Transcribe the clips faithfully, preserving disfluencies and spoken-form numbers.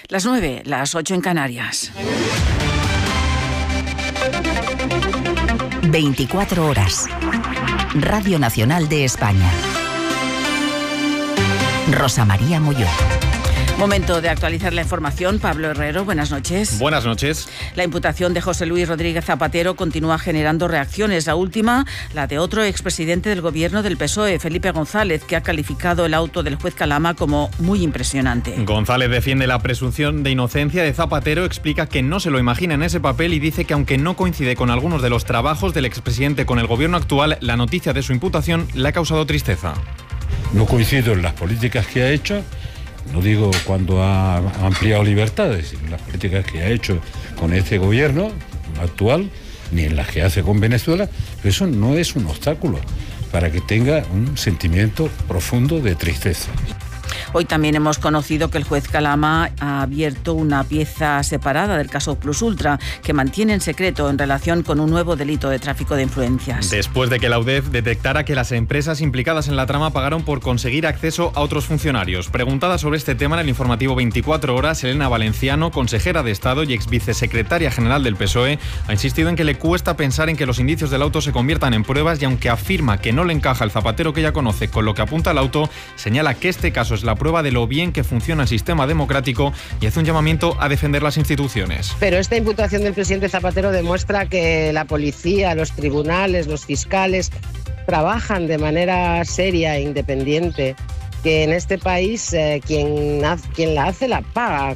Las nueve, las ocho en Canarias. veinticuatro horas. Radio Nacional de España. Rosa María Molló. Momento de actualizar la información. Pablo Herrero, buenas noches. Buenas noches. La imputación de José Luis Rodríguez Zapatero continúa generando reacciones. La última, la de otro expresidente del gobierno del P S O E, Felipe González, que ha calificado el auto del juez Calama como muy impresionante. González defiende la presunción de inocencia de Zapatero, explica que no se lo imagina en ese papel y dice que aunque no coincide con algunos de los trabajos del expresidente con el gobierno actual, la noticia de su imputación le ha causado tristeza. No coincido en las políticas que ha hecho. No digo cuando ha ampliado libertades, sino en las políticas que ha hecho con este gobierno actual, ni en las que hace con Venezuela, pero eso no es un obstáculo para que tenga un sentimiento profundo de tristeza. Hoy también hemos conocido que el juez Calama ha abierto una pieza separada del caso Plus Ultra que mantiene en secreto en relación con un nuevo delito de tráfico de influencias. Después de que la U D E F detectara que las empresas implicadas en la trama pagaron por conseguir acceso a otros funcionarios. Preguntada sobre este tema en el informativo veinticuatro horas, Elena Valenciano, consejera de Estado y ex vicesecretaria general del P S O E, ha insistido en que le cuesta pensar en que los indicios del auto se conviertan en pruebas y aunque afirma que no le encaja el Zapatero que ella conoce con lo que apunta el auto, señala que este caso es la prueba de lo bien que funciona el sistema democrático y hace un llamamiento a defender las instituciones. Pero esta imputación del presidente Zapatero demuestra que la policía, los tribunales, los fiscales trabajan de manera seria e independiente, que en este país eh, quien, quien la hace la paga.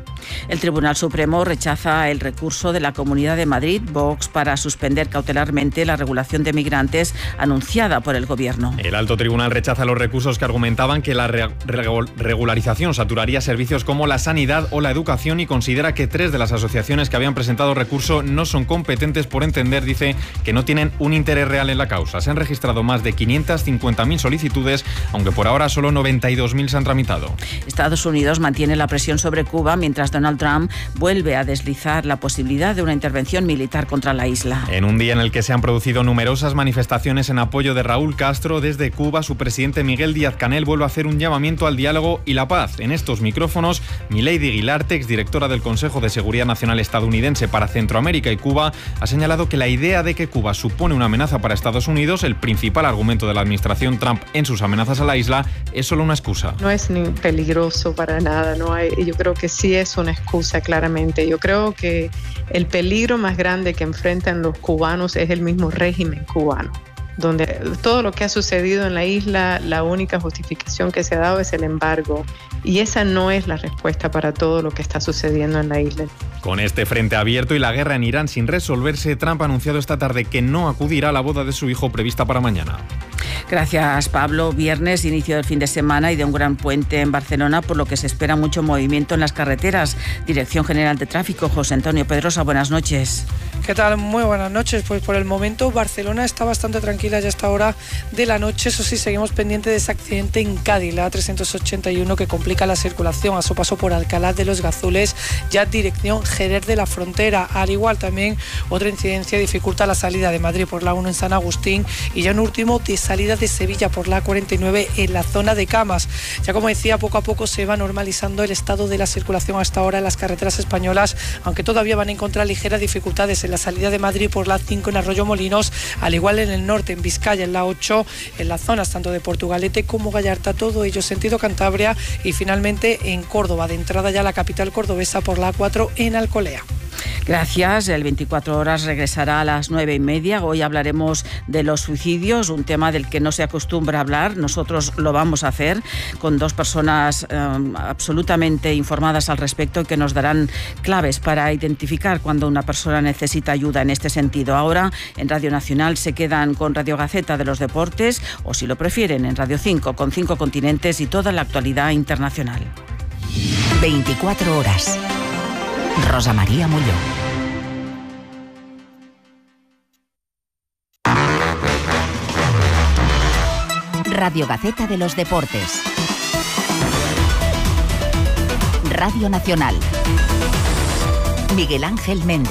El Tribunal Supremo rechaza el recurso de la Comunidad de Madrid, Vox, para suspender cautelarmente la regulación de migrantes anunciada por el Gobierno. El alto tribunal rechaza los recursos que argumentaban que la re regularización saturaría servicios como la sanidad o la educación y considera que tres de las asociaciones que habían presentado recurso no son competentes por entender, dice, que no tienen un interés real en la causa. Se han registrado más de quinientas cincuenta mil solicitudes, aunque por ahora solo noventa y dos mil se han tramitado. Estados Unidos mantiene la presión sobre Cuba mientras Donald Trump vuelve a deslizar la posibilidad de una intervención militar contra la isla. En un día en el que se han producido numerosas manifestaciones en apoyo de Raúl Castro, desde Cuba, su presidente Miguel Díaz-Canel vuelve a hacer un llamamiento al diálogo y la paz. En estos micrófonos, Milady Guilarte, exdirectora del Consejo de Seguridad Nacional estadounidense para Centroamérica y Cuba, ha señalado que la idea de que Cuba supone una amenaza para Estados Unidos, el principal argumento de la administración Trump en sus amenazas a la isla, es solo una excusa. No es ni peligroso para nada, no hay, yo creo que sí es una excusa, claramente. Yo creo que el peligro más grande que enfrentan los cubanos es el mismo régimen cubano, donde todo lo que ha sucedido en la isla, la única justificación que se ha dado es el embargo, y esa no es la respuesta para todo lo que está sucediendo en la isla. Con este frente abierto y la guerra en Irán sin resolverse, Trump ha anunciado esta tarde que no acudirá a la boda de su hijo prevista para mañana. Gracias, Pablo. Viernes, inicio del fin de semana y de un gran puente en Barcelona, por lo que se espera mucho movimiento en las carreteras. Dirección General de Tráfico, José Antonio Pedrosa, buenas noches. ¿Qué tal? Muy buenas noches. Pues por el momento Barcelona está bastante tranquila ya a esta hora de la noche. Eso sí, seguimos pendiente de ese accidente en Cádiz, la A trescientos ochenta y uno, que complica la circulación a su paso por Alcalá de los Gazules, ya dirección Jerez de la Frontera. Al igual también otra incidencia dificulta la salida de Madrid por la uno en San Agustín y ya un último de salida de Sevilla por la A cuarenta y nueve en la zona de Camas. Ya como decía, poco a poco se va normalizando el estado de la circulación hasta ahora en las carreteras españolas, aunque todavía van a encontrar ligeras dificultades en la salida de Madrid por la A cinco en Arroyo Molinos, al igual en el norte, en Vizcaya, en la ocho, en las zonas tanto de Portugalete como Gallarta, todo ello sentido Cantabria, y finalmente en Córdoba, de entrada ya a la capital cordobesa por la A cuatro en Alcolea. Gracias. El veinticuatro horas regresará a las nueve y media. Hoy hablaremos de los suicidios, un tema del que no se acostumbra a hablar. Nosotros lo vamos a hacer con dos personas eh, absolutamente informadas al respecto y que nos darán claves para identificar cuando una persona necesita ayuda en este sentido. Ahora en Radio Nacional se quedan con Radio Gaceta de los Deportes, o si lo prefieren en Radio cinco, con Cinco Continentes y toda la actualidad internacional. veinticuatro horas. Rosa María Molló. Radio Gaceta de los Deportes. Radio Nacional. Miguel Ángel Méndez.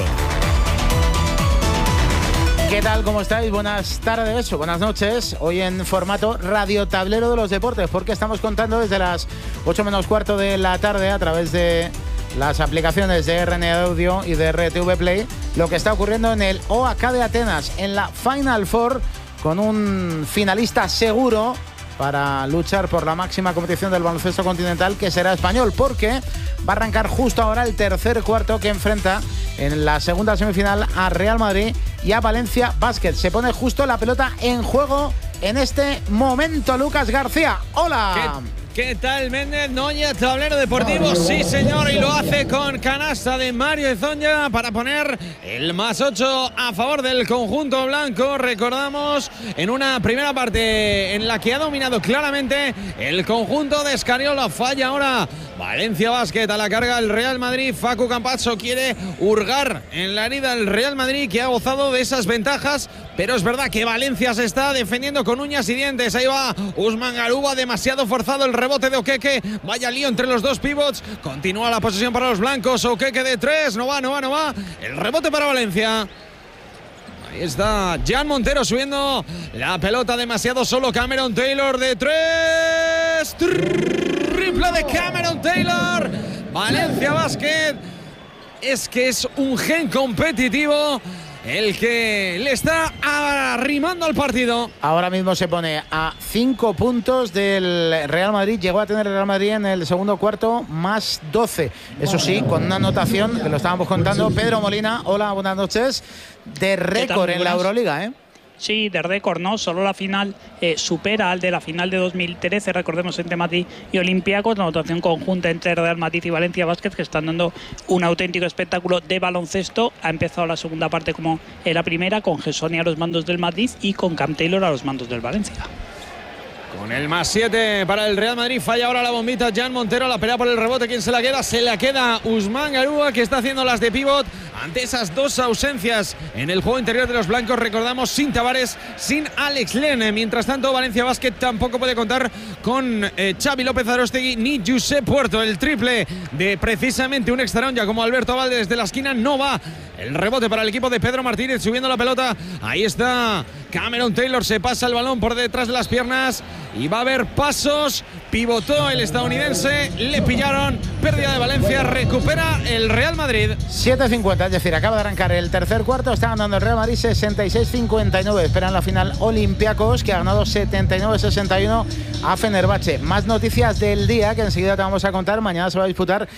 ¿Qué tal? ¿Cómo estáis? Buenas tardes o buenas noches. Hoy en formato Radio Tablero de los Deportes, porque estamos contando desde las ocho menos cuarto de la tarde a través de las aplicaciones de R N A Audio y de R T V Play lo que está ocurriendo en el O A K de Atenas, en la Final Four, con un finalista seguro para luchar por la máxima competición del baloncesto continental, que será Español, porque va a arrancar justo ahora el tercer cuarto, que enfrenta en la segunda semifinal a Real Madrid y a Valencia Basket. Se pone justo la pelota en juego en este momento. Lucas García, hola. ¿Qué? ¿Qué tal, Méndez? Noña, tablero deportivo, sí señor, y lo hace con canasta de Mario Ezoña para poner el más ocho a favor del conjunto blanco. Recordamos, en una primera parte en la que ha dominado claramente el conjunto de Scariolo. Falla ahora Valencia Basket, a la carga el Real Madrid. Facu Campazzo quiere hurgar en la herida el Real Madrid, que ha gozado de esas ventajas, pero es verdad que Valencia se está defendiendo con uñas y dientes. Ahí va Usman Garuba, demasiado forzado el rebote de Okeke. Vaya lío entre los dos pivots. Continúa la posesión para los blancos. Okeke de tres. No va, no va, no va. El rebote para Valencia. Ahí está Jan Montero subiendo la pelota demasiado solo. Cameron Taylor de tres. Triple de Cameron Taylor. Valencia Basket. Es que es un gen competitivo el que le está arrimando al partido. Ahora mismo se pone a cinco puntos del Real Madrid. Llegó a tener el Real Madrid en el segundo cuarto más doce. Eso sí, con una anotación que lo estábamos contando. Pedro Molina, hola, buenas noches. De récord en la Euroliga, ¿eh? Sí, de récord, ¿no? Solo la final eh, supera al de la final de dos mil trece, recordemos, entre Madrid y Olympiacos, la anotación conjunta entre Real Madrid y Valencia Basket, que están dando un auténtico espectáculo de baloncesto. Ha empezado la segunda parte como en la primera, con Gessoni a los mandos del Madrid y con Cam Taylor a los mandos del Valencia. Con el más siete para el Real Madrid, falla ahora la bombita Jan Montero, la pelea por el rebote. ¿Quién se la queda? Se la queda Usman Garuba, que está haciendo las de pívot ante esas dos ausencias en el juego interior de los blancos. Recordamos, sin Tavares, sin Alex Len. Mientras tanto, Valencia Basket tampoco puede contar con eh, Xavi López Arostegui ni Josep Puerto. El triple de precisamente un extraronja como Alberto Valde desde la esquina no va. El rebote para el equipo de Pedro Martínez, subiendo la pelota. Ahí está Cameron Taylor, se pasa el balón por detrás de las piernas y va a haber pasos. Pivotó el estadounidense, le pillaron, pérdida de Valencia, recupera el Real Madrid. siete cincuenta, es decir, acaba de arrancar el tercer cuarto, está ganando el Real Madrid sesenta y seis cincuenta y nueve. Esperan la final Olympiacos, que ha ganado setenta y nueve sesenta y uno a Fenerbahce. Más noticias del día que enseguida te vamos a contar. Mañana se va a disputar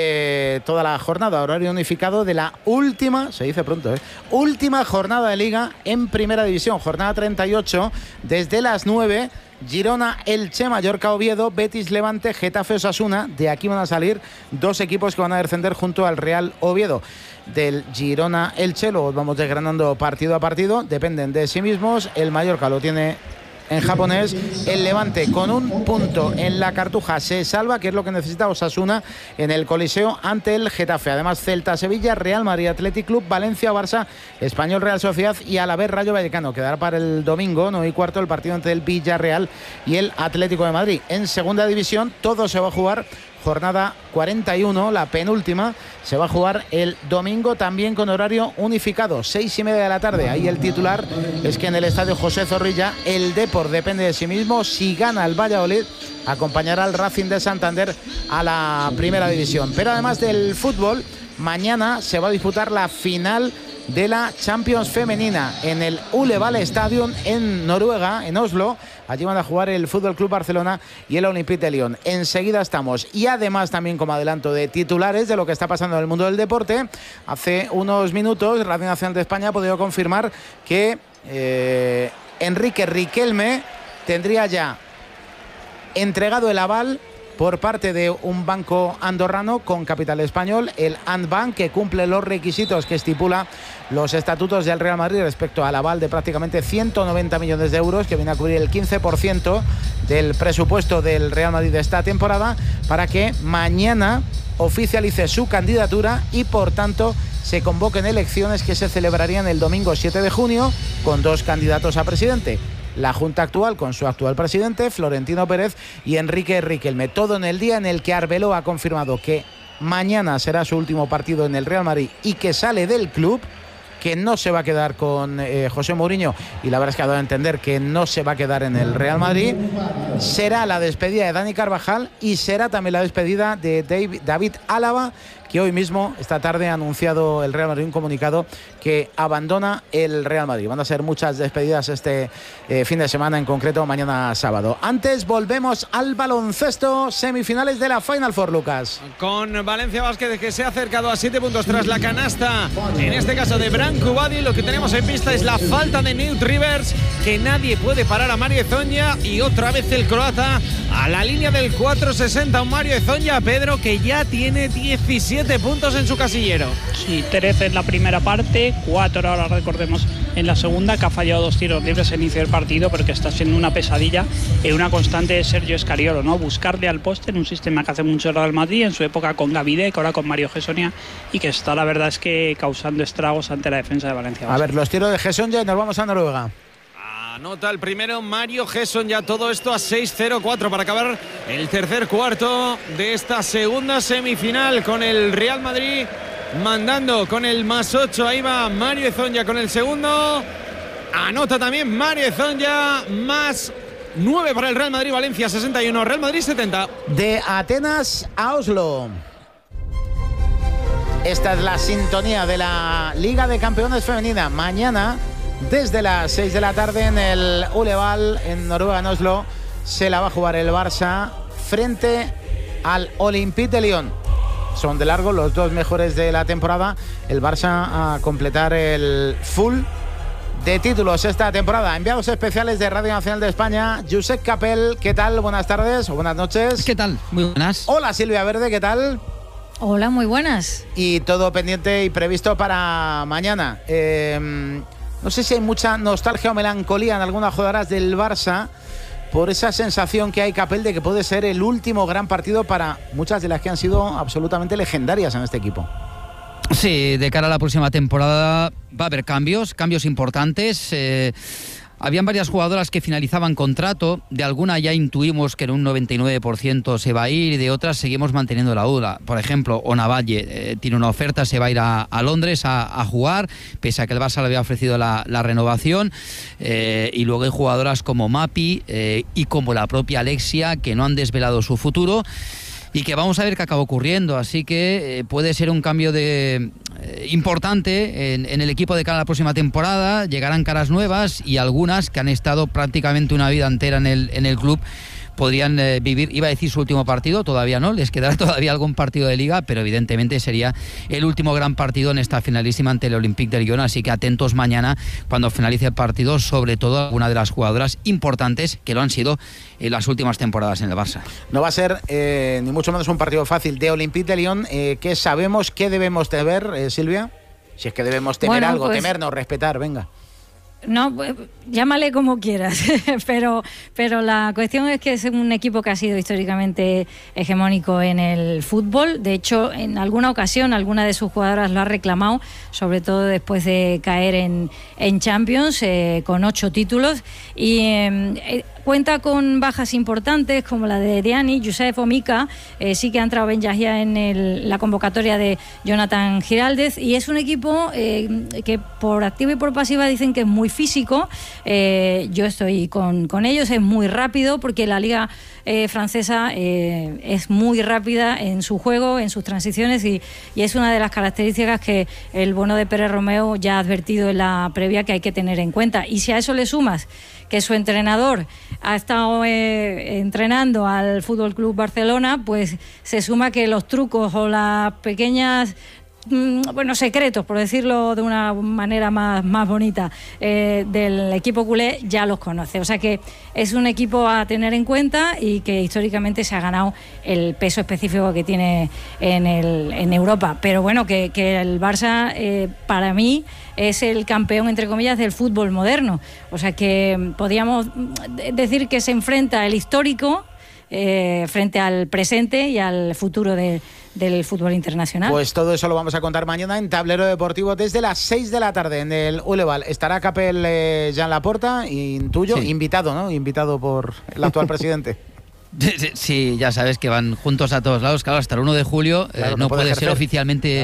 eh, toda la jornada, horario unificado de la última, se dice pronto, ¿eh? última jornada de Liga en Primera División, jornada treinta y ocho, desde las nueve. Girona, Elche, Mallorca, Oviedo, Betis, Levante, Getafe, Osasuna. De aquí van a salir dos equipos que van a descender junto al Real Oviedo. Del Girona, Elche, luego vamos desgranando partido a partido, dependen de sí mismos. El Mallorca lo tiene en japonés. El Levante, con un punto en la Cartuja, se salva, que es lo que necesita Osasuna en el Coliseo ante el Getafe. Además, Celta, Sevilla, Real Madrid, Athletic Club, Valencia, Barça, Español, Real Sociedad y Alavés, Rayo Vallecano. Quedará para el domingo, nueve y cuarto, el partido entre el Villarreal y el Atlético de Madrid. En segunda división, todo se va a jugar. Jornada cuarenta y uno, la penúltima, se va a jugar el domingo, también con horario unificado, seis y media de la tarde. Ahí el titular es que en el estadio José Zorrilla el Depor depende de sí mismo. Si gana el Valladolid, acompañará al Racing de Santander a la primera división. Pero además del fútbol, mañana se va a disputar la final de la Champions femenina en el Uleval Stadium en Noruega, en Oslo. Allí van a jugar el Fútbol Club Barcelona y el Olympique de Lyon. Enseguida estamos. Y además también como adelanto de titulares de lo que está pasando en el mundo del deporte, hace unos minutos Radio Nacional de España ha podido confirmar que eh, Enrique Riquelme tendría ya entregado el aval por parte de un banco andorrano con capital español, el Andbank, que cumple los requisitos que estipula los estatutos del Real Madrid respecto al aval de prácticamente ciento noventa millones de euros, que viene a cubrir el quince por ciento del presupuesto del Real Madrid de esta temporada, para que mañana oficialice su candidatura y por tanto se convoquen elecciones que se celebrarían el domingo siete de junio con dos candidatos a presidente. La Junta actual con su actual presidente, Florentino Pérez, y Enrique Riquelme. Todo en el día en el que Arbeloa ha confirmado que mañana será su último partido en el Real Madrid y que sale del club, que no se va a quedar con eh, José Mourinho, y la verdad es que ha dado a entender que no se va a quedar en el Real Madrid. Será la despedida de Dani Carvajal y será también la despedida de David, David Álava, que hoy mismo, esta tarde, ha anunciado el Real Madrid un comunicado que abandona el Real Madrid. Van a ser muchas despedidas este eh, fin de semana, en concreto mañana sábado. Antes volvemos al baloncesto, semifinales de la Final Four, Lucas. Con Valencia Basket, que se ha acercado a siete puntos tras la canasta, en este caso de Branko Badi. Lo que tenemos en pista es la falta de Nate Rivers, que nadie puede parar a Mario Hezonja, y otra vez el croata a la línea del cuatro sesenta. Un Mario Hezonja, Pedro, que ya tiene diecisiete puntos en su casillero. Sí, trece en la primera parte, cuatro ahora, recordemos, en la segunda, que ha fallado dos tiros libres al inicio del partido, pero que está siendo una pesadilla y una constante de Sergio Escariolo, ¿no? Buscarle al poste en un sistema que hace mucho el Real Madrid, en su época con Gavidec, ahora con Mario Hezonja, y que está, la verdad es que causando estragos ante la defensa de Valencia. A ver, los tiros de Hezonja y nos vamos a Noruega. Anota el primero Mario Hezonja, todo esto a seis cero cuatro para acabar el tercer cuarto de esta segunda semifinal, con el Real Madrid mandando con el más ocho. Ahí va Mario Hezonja con el segundo. Anota también Mario Hezonja, más nueve para el Real Madrid. Valencia sesenta y uno, Real Madrid setenta. De Atenas a Oslo. Esta es la sintonía de la Liga de Campeones Femenina. Mañana, desde las seis de la tarde, en el Uleval, en Noruega, en Oslo, se la va a jugar el Barça frente al Olympique de Lyon. Son de largo los dos mejores de la temporada. El Barça a completar el full de títulos esta temporada. Enviados especiales de Radio Nacional de España, Josep Capel, ¿qué tal? Buenas tardes o buenas noches. ¿Qué tal? Muy buenas. Hola, Silvia Verde, ¿qué tal? Hola, muy buenas. Y todo pendiente y previsto para mañana. Eh, no sé si hay mucha nostalgia o melancolía en algunas jugadoras del Barça por esa sensación que hay, Capel, de que puede ser el último gran partido para muchas de las que han sido absolutamente legendarias en este equipo. Sí, de cara a la próxima temporada va a haber cambios, cambios importantes. Eh, habían varias jugadoras que finalizaban contrato, de alguna ya intuimos que en un noventa y nueve por ciento se va a ir, y de otras seguimos manteniendo la duda. Por ejemplo, Ona Valle eh, tiene una oferta, se va a ir a, a Londres a, a jugar, pese a que el Barça le había ofrecido la, la renovación. Eh, y luego hay jugadoras como Mapi eh, y como la propia Alexia, que no han desvelado su futuro y que vamos a ver qué acaba ocurriendo. Así que eh, puede ser un cambio de eh, importante en, en el equipo de cara a la próxima temporada. Llegarán caras nuevas, y algunas que han estado prácticamente una vida entera en el, en el club podrían eh, vivir, iba a decir su último partido, todavía no, les quedará todavía algún partido de liga, pero evidentemente sería el último gran partido en esta finalísima ante el Olympique de Lyon. Así que atentos mañana cuando finalice el partido, sobre todo a alguna de las jugadoras importantes que lo han sido en las últimas temporadas en el Barça. No va a ser eh, ni mucho menos un partido fácil de Olympique de Lyon. Eh, ¿Qué sabemos, qué debemos temer, eh, Silvia? Si es que debemos temer bueno, algo, pues... temernos, respetar, venga. No, llámale como quieras, pero, pero la cuestión es que es un equipo que ha sido históricamente hegemónico en el fútbol. De hecho, en alguna ocasión alguna de sus jugadoras lo ha reclamado, sobre todo después de caer en, en Champions, eh, con ocho títulos, y eh, cuenta con bajas importantes como la de Diani, Youssef o Mika. Eh, sí que ha entrado Ben Yahia en el, la convocatoria de Jonathan Giraldez, y es un equipo eh, que por activa y por pasiva dicen que es muy físico. Eh, yo estoy con, con ellos, es muy rápido, porque la liga eh, francesa eh, es muy rápida en su juego, en sus transiciones, y, y es una de las características que el bueno de Pérez Romeo ya ha advertido en la previa que hay que tener en cuenta. Y si a eso le sumas que su entrenador ha estado eh, entrenando al F C Barcelona, pues se suma que los trucos o las pequeñas bueno, secretos, por decirlo de una manera más, más bonita, eh, del equipo culé ya los conoce. O sea que es un equipo a tener en cuenta, y que históricamente se ha ganado el peso específico que tiene en, el, en Europa. Pero bueno, que, que el Barça, eh, para mí, es el campeón, entre comillas, del fútbol moderno. O sea que podríamos decir que se enfrenta el histórico eh, frente al presente y al futuro de del fútbol internacional. Pues todo eso lo vamos a contar mañana en Tablero Deportivo desde las seis de la tarde en el Uleval. Estará Capel eh, Jean Laporta, intuyo, sí. invitado, ¿no? Invitado por el actual presidente. Sí, ya sabes que van juntos a todos lados. Claro, hasta el uno de julio claro, eh, no, no puede, puede ser oficialmente claro.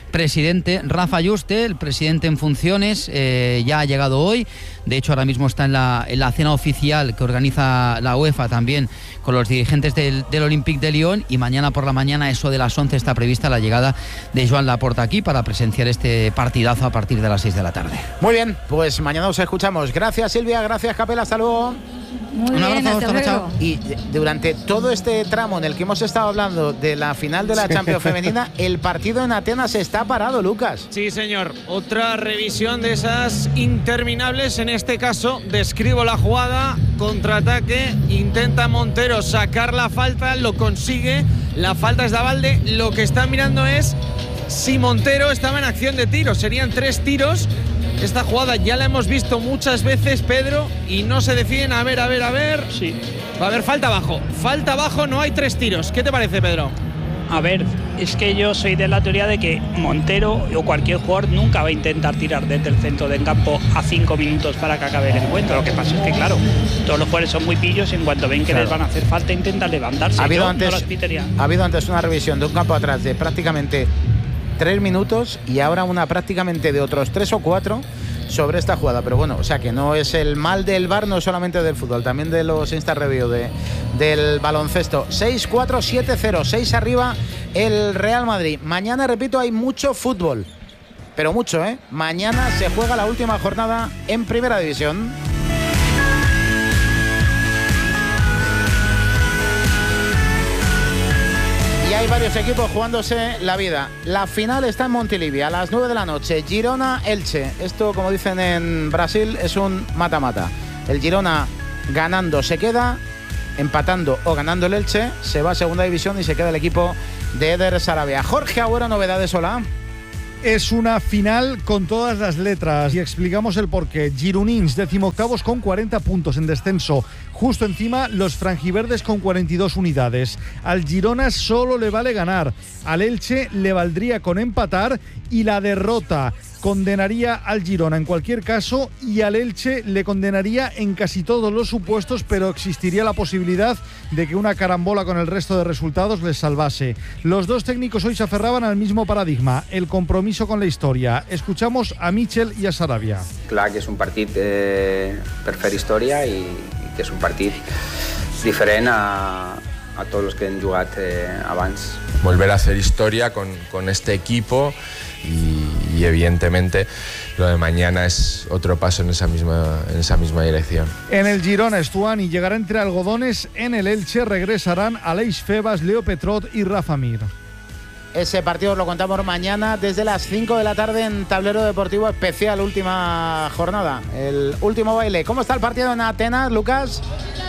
presidente Rafa Yuste, el presidente en funciones, eh, ya ha llegado hoy. De hecho, ahora mismo está en la, en la cena oficial que organiza la UEFA también con los dirigentes del, del Olympique de Lyon, y mañana por la mañana, eso de las once, está prevista la llegada de Joan Laporta aquí para presenciar este partidazo a partir de las seis de la tarde. Muy bien, pues mañana os escuchamos. Gracias, Silvia, gracias, Capela, hasta luego. Muy Un bien, abrazo, hasta chao, luego. chao. Y durante todo este tramo en el que hemos estado hablando de la final de la Champions femenina, el partido en Atenas está parado, Lucas. Sí, señor. Otra revisión de esas interminables. En este caso, describo la jugada. Contraataque. Intenta Montero sacar la falta. Lo consigue. La falta es de Abalde. Lo que está mirando es si Montero estaba en acción de tiro. Serían tres tiros. Esta jugada ya la hemos visto muchas veces, Pedro, y no se deciden. A ver, a ver, a ver. Sí. Va a haber falta abajo. Falta abajo, no hay tres tiros. ¿Qué te parece, Pedro? A ver, es que yo soy de la teoría de que Montero o cualquier jugador nunca va a intentar tirar desde el centro del campo a cinco minutos para que acabe el encuentro. Lo que pasa es que, claro, todos los jugadores son muy pillos y en cuanto ven que Claro. les van a hacer falta intentan levantarse. Ha habido, Yo antes, no los pitaría. ha habido antes una revisión de un campo atrás de prácticamente tres minutos y ahora una prácticamente de otros tres o cuatro sobre esta jugada. Pero bueno, o sea que no es el mal del V A R, no solamente del fútbol, también de los Insta Review de, del baloncesto. seis cuatro siete cero, seis arriba el Real Madrid. Mañana, repito, hay mucho fútbol, pero mucho, ¿eh? Mañana se juega la última jornada en Primera División. Y hay varios equipos jugándose la vida. La final está en Montilivi a las nueve de la noche. Girona-Elche. Esto, como dicen en Brasil, es un mata-mata. El Girona ganando se queda, empatando o ganando el Elche se va a segunda división y se queda el equipo de Eder Sarabia. Jorge Agüero, novedades, hola. Es una final con todas las letras y explicamos el porqué. Gironins, decimoctavos con cuarenta puntos en descenso. Justo encima, los franjiverdes con cuarenta y dos unidades. Al Girona solo le vale ganar. Al Elche le valdría con empatar y la derrota condenaría al Girona en cualquier caso y al Elche le condenaría en casi todos los supuestos, pero existiría la posibilidad de que una carambola con el resto de resultados les salvase. Los dos técnicos hoy se aferraban al mismo paradigma, el compromiso con la historia. Escuchamos a Michel y a Sarabia. Clar que és un partit eh, per fer història i, i que és un partit diferent a, a tots els que han jugat eh, abans. Volver a hacer historia con, con este equipo y, y evidentemente lo de mañana es otro paso en esa misma, en esa misma dirección. En el Girona, Stuani llegará entre algodones. En el Elche regresarán Aleix Febas, Leo Petrot y Rafa Mir. Ese partido os lo contamos mañana desde las cinco de la tarde en Tablero Deportivo Especial, última jornada, el último baile. ¿Cómo está el partido en Atenas, Lucas?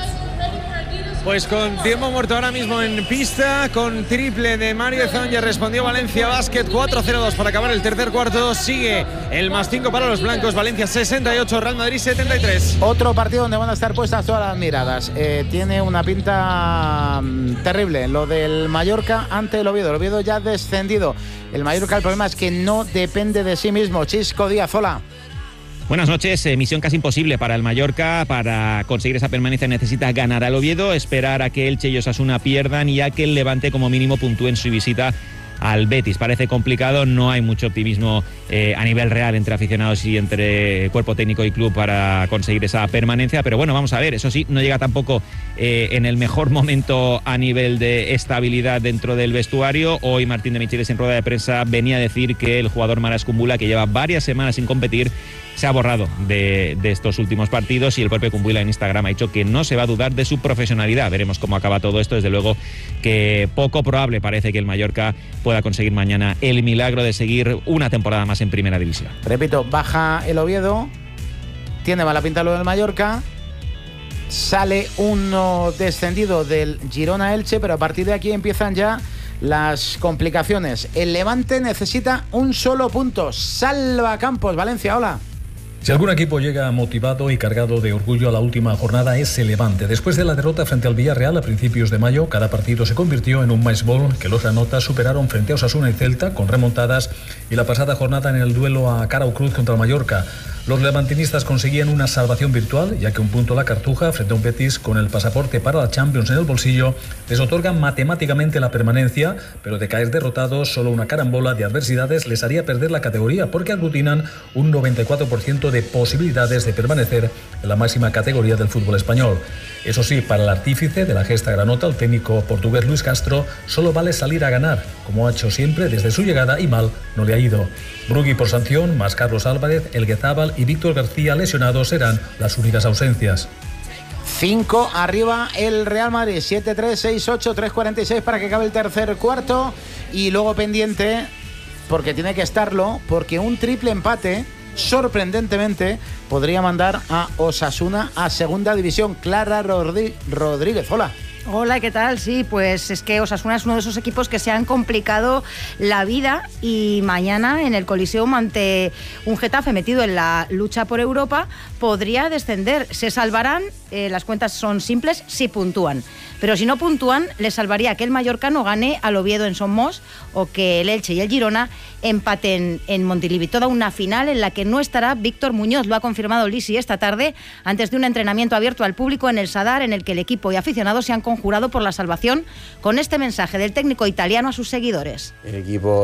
Pues con tiempo muerto ahora mismo en pista, con triple de Mario Zonja, respondió Valencia Basket, cuatro cero dos para acabar el tercer cuarto. Sigue el más cinco para los blancos, Valencia sesenta y ocho, Real Madrid setenta y tres. Otro partido donde van a estar puestas todas las miradas. Eh, tiene una pinta mmm, terrible, lo del Mallorca ante el Oviedo. El Oviedo ya descendido. El Mallorca, el problema es que no depende de sí mismo. Chisco Díaz, hola. Buenas noches, eh, misión casi imposible para el Mallorca. Para conseguir esa permanencia necesita ganar al Oviedo, esperar a que Elche y Osasuna pierdan y a que el Levante como mínimo puntúe en su visita al Betis. Parece complicado, no hay mucho optimismo eh, a nivel real entre aficionados y entre cuerpo técnico y club para conseguir esa permanencia, pero bueno, vamos a ver, eso sí, no llega tampoco eh, en el mejor momento a nivel de estabilidad dentro del vestuario. Hoy Martín de Michelis en rueda de prensa venía a decir que el jugador Maras Kumbula, que lleva varias semanas sin competir, se ha borrado de, de estos últimos partidos y el propio Kumbula en Instagram ha dicho que no se va a dudar de su profesionalidad. Veremos cómo acaba todo esto. Desde luego que poco probable parece que el Mallorca pueda conseguir mañana el milagro de seguir una temporada más en Primera División. Repito, baja el Oviedo, tiene mala pinta lo del Mallorca, sale uno descendido del Girona Elche, pero a partir de aquí empiezan ya las complicaciones. El Levante necesita un solo punto. Salva Campos, Valencia, hola. Si algún equipo llega motivado y cargado de orgullo a la última jornada es el Levante. Después de la derrota frente al Villarreal a principios de mayo, cada partido se convirtió en un match ball que los granotas superaron frente a Osasuna y Celta con remontadas y la pasada jornada en el duelo a cara o cruz contra el Mallorca. Los levantinistas conseguían una salvación virtual, ya que un punto la Cartuja frente a un Betis con el pasaporte para la Champions en el bolsillo les otorga matemáticamente la permanencia, pero de caer derrotados solo una carambola de adversidades les haría perder la categoría, porque aglutinan un noventa y cuatro por ciento de posibilidades de permanecer en la máxima categoría del fútbol español. Eso sí, para el artífice de la gesta granota, el técnico portugués Luis Castro, solo vale salir a ganar, como ha hecho siempre desde su llegada, y mal no le ha ido. Brugui por sanción, más Carlos Álvarez, Elguezábal y Víctor García lesionados serán las únicas ausencias. cinco arriba el Real Madrid, siete tres, seis ocho, tres cuarenta y seis para que acabe el tercer cuarto. Y luego pendiente, porque tiene que estarlo, porque un triple empate, sorprendentemente, podría mandar a Osasuna a segunda división. Clara Rodri- Rodríguez, hola. Hola, ¿qué tal? Sí, pues es que Osasuna es uno de esos equipos que se han complicado la vida y mañana en el Coliseum ante un Getafe metido en la lucha por Europa podría descender. Se salvarán, eh, las cuentas son simples, si puntúan. Pero si no puntúan, les salvaría que el Mallorca no gane al Oviedo en Somos o que el Elche y el Girona empaten en Montilivi. Toda una final en la que no estará Víctor Muñoz. Lo ha confirmado Lisi esta tarde antes de un entrenamiento abierto al público en el Sadar, en el que el equipo y aficionados se han conjurado por la salvación con este mensaje del técnico italiano a sus seguidores. El equipo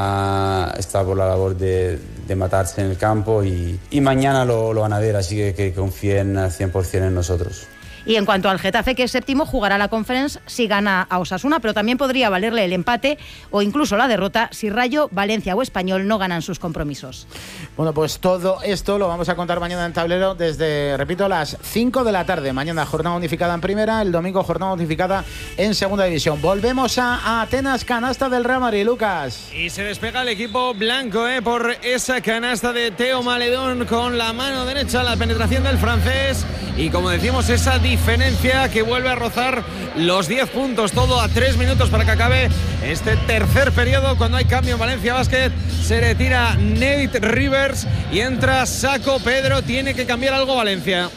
está, está por la labor de, de matarse en el campo y, y mañana lo, lo van a ver, así que, que confíen al cien por ciento en nosotros. Y en cuanto al Getafe, que es séptimo, jugará la Conference si gana a Osasuna, pero también podría valerle el empate o incluso la derrota si Rayo, Valencia o Español no ganan sus compromisos. Bueno, pues todo esto lo vamos a contar mañana en Tablero desde, repito, las cinco de la tarde. Mañana jornada unificada en primera, el domingo jornada unificada en segunda división. Volvemos a Atenas, canasta del Real Madrid, Lucas. Y se despega el equipo blanco eh, por esa canasta de Teo Maledón con la mano derecha, la penetración del francés y, como decimos, esa diferencia que vuelve a rozar los diez puntos, todo a tres minutos para que acabe este tercer periodo. Cuando hay cambio en Valencia Basket, se retira Nate Rivers y entra Saco Pedro. Tiene que cambiar algo Valencia.